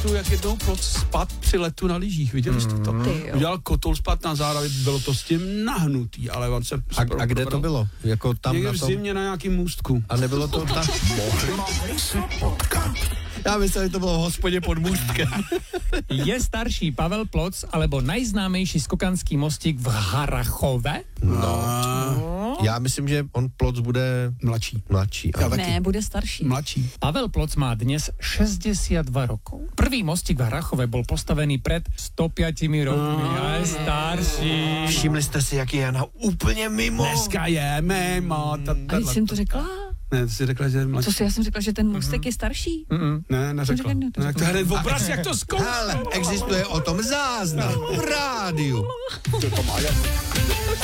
pamatuju, jak jednou Ploc spad při letu na lyžích. Viděli jste to? Udělal kotoul spad na záda, bylo to s tím nahnutý, ale on se... A kde to bylo? Jako tam někde na v tom... zimě na nějakým můstku. A nebylo to tak... Mohli se potkat. Já myslím, že to bylo v hospodě pod můstkem. Je starší Pavel Ploc alebo najznámejší skokanský mostík v Harrachove? No. Já myslím, že on Ploc bude mladší. Ne, bude starší. Mladší. Pavel Ploc má dnes 62 rokov. Prvý mostík v Harrachove bol postavený pred 105 rokmi. A je starší. Všimli jste si, jak je Jana úplně mimo? Dneska je mimo. A když jsem to řekla? Ne, ty jsi řekla, že je mladší. Já jsem řekla, že ten můstek je starší. Ne, neřekla. Řekla. To hned obraz, jak to zkoušel. Ale existuje o tom záznam v rádiu. To má